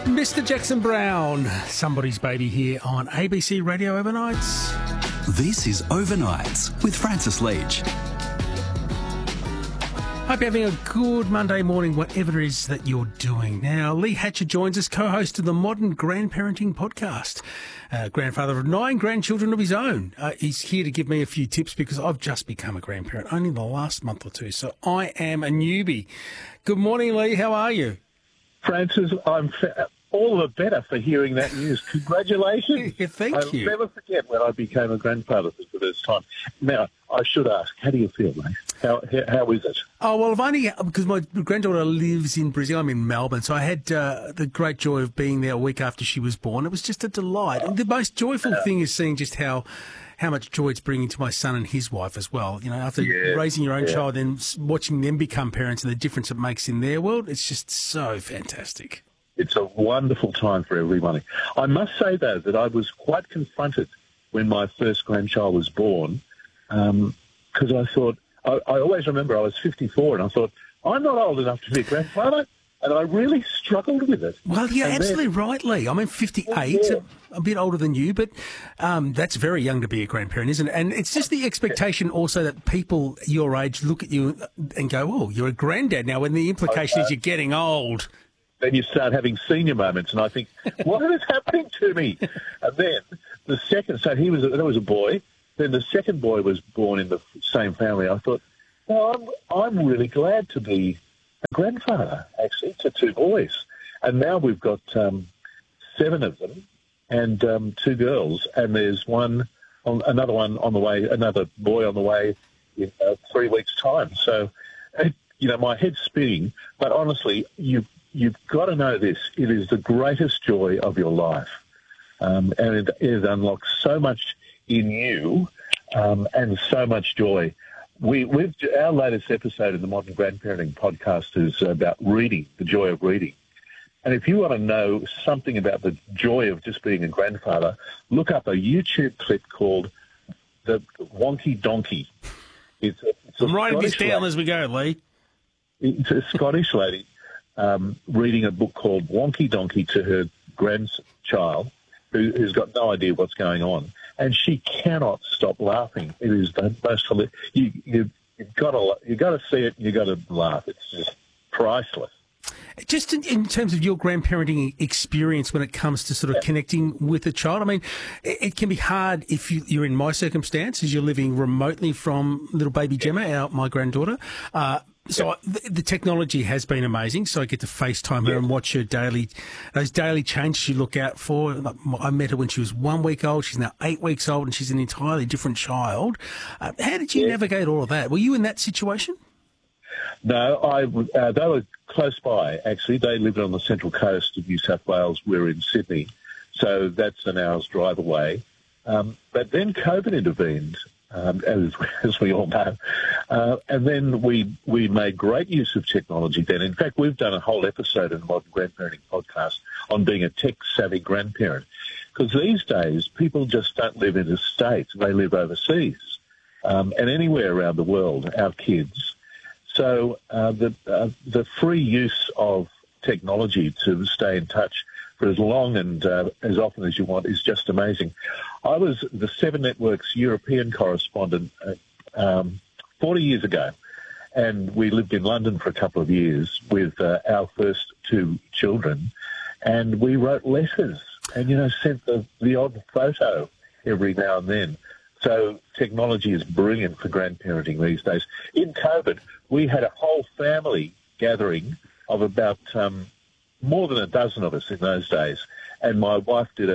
Mr. Jackson Brown, Somebody's Baby here on ABC Radio Overnights. This is Overnights with Francis Leach. Hope you're having a good Monday morning, whatever it is that you're doing. Now, Lee Hatcher joins us, co-host of the Modern Grandparenting Podcast. Grandfather of 9 grandchildren of his own. He's here to give me a few tips because I've just become a grandparent only in the last month or two, so I am a newbie. Good morning, Lee. How are you? Francis, I'm all the better for hearing that news. Congratulations. Thank you. I'll never forget when I became a grandfather for the first time. Now, I should ask, how do you feel, mate? How is it? Oh, well, I've only, because my granddaughter lives in Brazil. I'm in Melbourne, so I had the great joy of being there a week after she was born. It was just a delight. And the most joyful thing is seeing just how much joy it's bringing to my son and his wife as well. You know, after raising your own child and watching them become parents and the difference it makes in their world, it's just so fantastic. It's a wonderful time for everybody. I must say, though, that I was quite confronted when my first grandchild was born, because I thought, I always remember I was 54 and I thought, I'm not old enough to be a grandfather, and I really struggled with it. Well, you're absolutely right, Lee. I'm 58, a bit older than you, but that's very young to be a grandparent, isn't it? And it's just the expectation also that people your age look at you and go, oh, you're a granddad now, when the implication is you're getting old. Then you start having senior moments, and I think, what is happening to me? And then the second, so there was a boy. Then the second boy was born in the same family. I thought, well, I'm really glad to be a grandfather, actually, to 2 boys. And now we've got 7 of them and 2 girls, and there's another one on the way, another boy on the way in 3 weeks' time. So, my head's spinning, but honestly, you've got to know this. It is the greatest joy of your life, and it unlocks so much in you and so much joy. Our latest episode in the Modern Grandparenting Podcast is about reading, the joy of reading. And if you want to know something about the joy of just being a grandfather, look up a YouTube clip called The Wonky Donkey. I'm writing this down as we go, Lee. It's a Scottish lady reading a book called Wonky Donkey to her grandchild, who's got no idea what's going on, and she cannot stop laughing. It is the most hilarious. You've got to see it. You've got to laugh. It's just priceless. Just in terms of your grandparenting experience when it comes to sort of connecting with a child, I mean, it can be hard if you're in my circumstances, you're living remotely from little baby Gemma, my granddaughter. So the technology has been amazing. So I get to FaceTime her and watch her those daily changes you look out for. I met her when she was 1 week old. She's now 8 weeks old, and she's an entirely different child. How did you navigate all of that? Were you in that situation? No, they were close by, actually. They lived on the central coast of New South Wales. We're in Sydney, so that's an hour's drive away. But then COVID intervened, as we all know. And then we made great use of technology then. In fact, we've done a whole episode in the Modern Grandparenting Podcast on being a tech-savvy grandparent. Because these days, people just don't live in the States. They live overseas and anywhere around the world, our kids. So the free use of technology to stay in touch for as long and as often as you want is just amazing. I was the 7 Network's European correspondent 40 years ago, and we lived in London for a couple of years with our first 2 children, and we wrote letters and, sent the odd photo every now and then. So technology is brilliant for grandparenting these days. In COVID, we had a whole family gathering of about more than a dozen of us in those days, and my wife did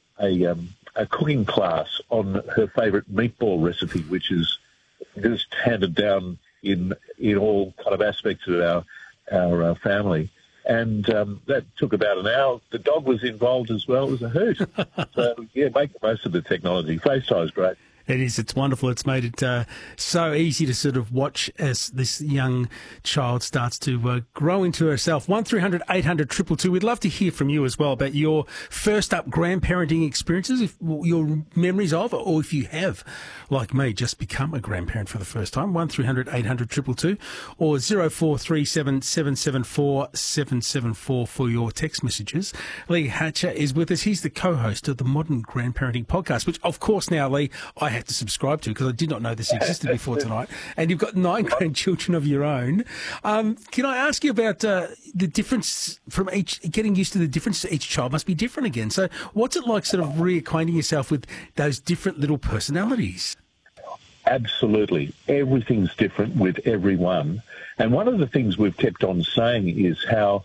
a cooking class on her favourite meatball recipe, which is just handed down in all kind of aspects of our family. And that took about an hour. The dog was involved as well. It was a hoot. So, make the most of the technology. FaceTime is great. It is. It's wonderful. It's made it so easy to sort of watch as this young child starts to grow into herself. 1300 800 222. We'd love to hear from you as well about your first up grandparenting experiences, your memories of, or if you have, like me, just become a grandparent for the first time. 1300 800 222 or 0437 774 774 for your text messages. Lee Hatcher is with us. He's the co-host of the Modern Grandparenting Podcast, which, of course, now, Lee, I had to subscribe to because I did not know this existed before tonight. And you've got 9 grandchildren of your own. Can I ask you about the difference from getting used to the difference? Each child must be different again. So what's it like sort of reacquainting yourself with those different little personalities? Absolutely. Everything's different with everyone. And one of the things we've kept on saying is how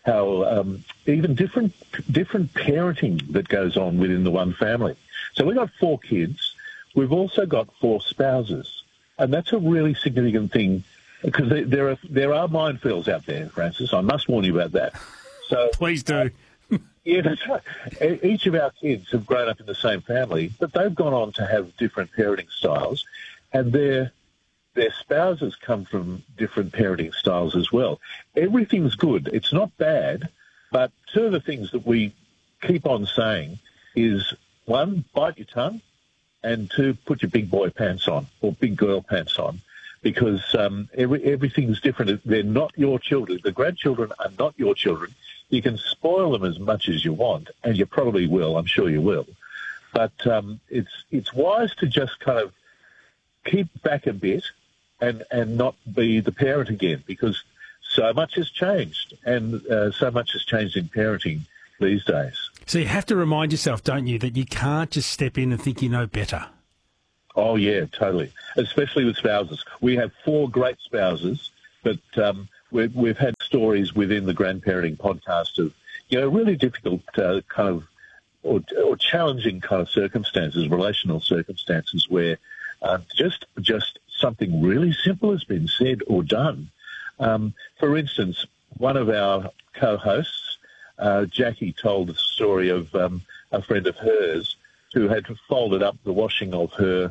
even different parenting that goes on within the one family. So we've got 4 kids. We've also got 4 spouses. And that's a really significant thing because there are minefields out there, Francis. I must warn you about that. So please do. Yeah, that's right. Each of our kids have grown up in the same family, but they've gone on to have different parenting styles, and their spouses come from different parenting styles as well. Everything's good. It's not bad, but 2 of the things that we keep on saying is, 1, bite your tongue, and 2, put your big boy pants on or big girl pants on, because everything's different. They're not your children. The grandchildren are not your children. You can spoil them as much as you want, and you probably will. I'm sure you will. But it's wise to just kind of keep back a bit and not be the parent again, because so much has changed, and so much has changed in parenting these days. So you have to remind yourself, don't you, that you can't just step in and think you know better. Oh, yeah, totally, especially with spouses. We have 4 great spouses, but we've had stories within the grandparenting podcast of, really difficult kind of or challenging kind of circumstances, relational circumstances where just something really simple has been said or done. For instance, one of our co-hosts, Jackie, told the story of a friend of hers who had folded up the washing of her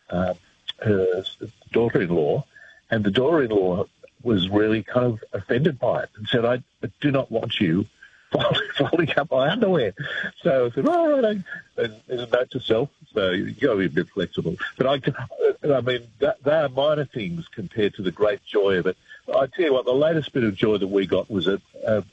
daughter-in-law, and the daughter-in-law was really kind of offended by it and said, I do not want you folding up my underwear. So I said, all right, and there's a note to self, so you've got to be a bit flexible. But I mean, they are minor things compared to the great joy of it. I tell you what, the latest bit of joy that we got was a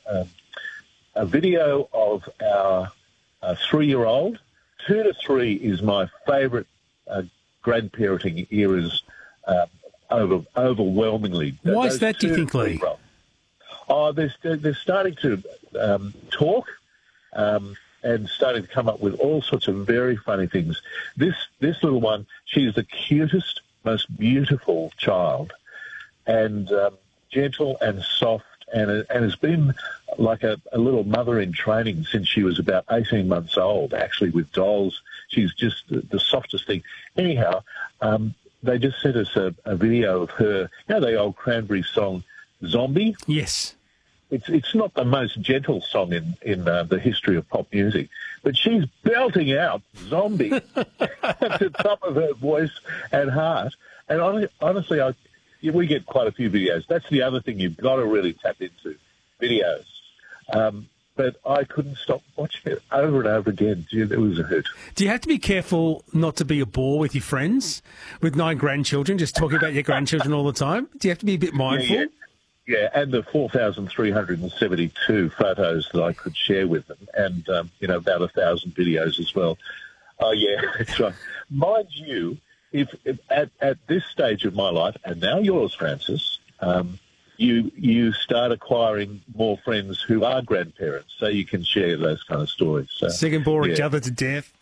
video of our 3-year-old. 2 to 3 is my favourite grandparenting eras overwhelmingly. Why is that, do you think, Lee? Oh, they're starting to talk and starting to come up with all sorts of very funny things. This little one, she's the cutest, most beautiful child, and gentle and soft, and has been like a little mother in training since she was about 18 months old, actually, with dolls. She's just the softest thing. Anyhow, they just sent us a video of her, the old Cranberries song, Zombie? Yes. It's not the most gentle song in the history of pop music, but she's belting out Zombie at the top of her voice and heart. And honestly, we get quite a few videos. That's the other thing you've got to really tap into, videos. But I couldn't stop watching it over and over again. It was a hoot. Do you have to be careful not to be a bore with your friends with 9 grandchildren, just talking about your grandchildren all the time? Do you have to be a bit mindful? Yeah, and the 4,372 photos that I could share with them, and, about 1,000 videos as well. Oh, yeah, that's right. Mind you, if at this stage of my life, and now yours, Francis, you start acquiring more friends who are grandparents, so you can share those kind of stories. So can bore each other to death.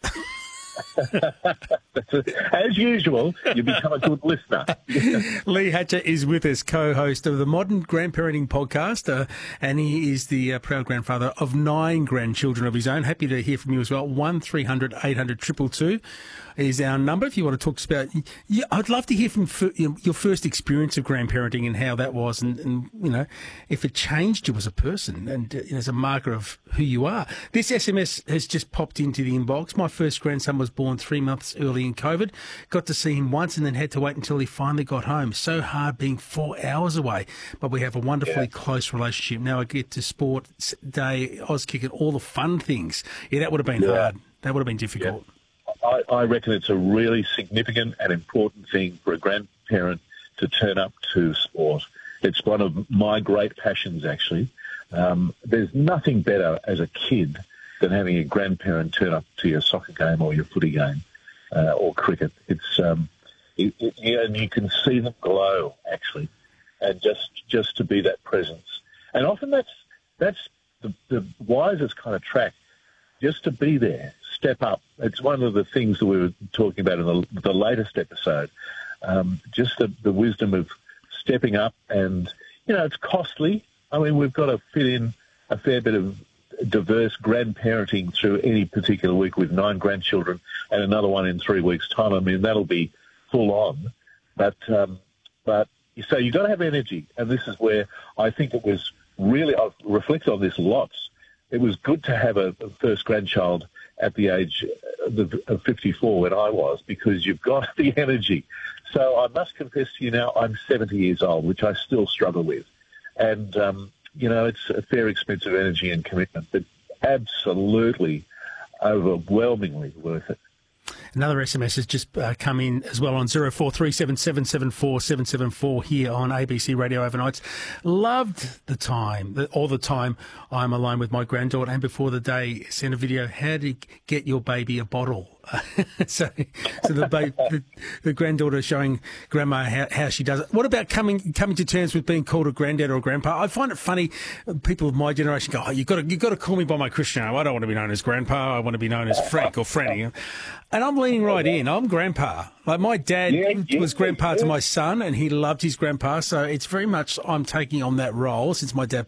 As usual, you become a good listener. Lee Hatcher is with us, co-host of the Modern Grandparenting Podcast, and he is the proud grandfather of 9 grandchildren of his own. Happy to hear from you as well. 1300 800 222 is our number if you want to talk about. Yeah, I'd love to hear from your first experience of grandparenting and how that was, and if it changed you as a person and as a marker of who you are. This SMS has just popped into the inbox. My first grandson was born 3 months earlier early in COVID. Got to see him once and then had to wait until he finally got home. So hard being 4 hours away. But we have a wonderfully close relationship. Now I get to Sports Day, Auskick, all the fun things. Yeah, that would have been hard. That would have been difficult. Yeah. I reckon it's a really significant and important thing for a grandparent to turn up to sport. It's one of my great passions, actually. There's nothing better as a kid than having a grandparent turn up to your soccer game or your footy game or cricket. It's and you can see them glow, actually, and just to be that presence. And often that's the wisest kind of track, just to be there, step up. It's one of the things that we were talking about in the latest episode, just the wisdom of stepping up. And, it's costly. I mean, we've got to fit in a fair bit of diverse grandparenting through any particular week with 9 grandchildren and another one in 3 weeks' time. I mean, that'll be full on. But so you've got to have energy. And this is where I think it was really, I've reflected on this lots. It was good to have a first grandchild at the age of 54 when I was, because you've got the energy. So I must confess to you now, I'm 70 years old, which I still struggle with. And, it's a fair expense of energy and commitment, but absolutely, overwhelmingly worth it. Another SMS has just come in as well on 0437 774 774 here on ABC Radio Overnights. Loved the time, all the time I'm alone with my granddaughter, and before the day sent a video, how to get your baby a bottle. so the granddaughter showing grandma how she does it. What about coming to terms with being called a granddad or a grandpa? I find it funny. People of my generation go, you've got to call me by my Christian name. I don't want to be known as grandpa. I want to be known as Frank or Franny. And I'm leaning right in. I'm grandpa. Like my dad was grandpa to my son, and he loved his grandpa. So it's very much I'm taking on that role since my dad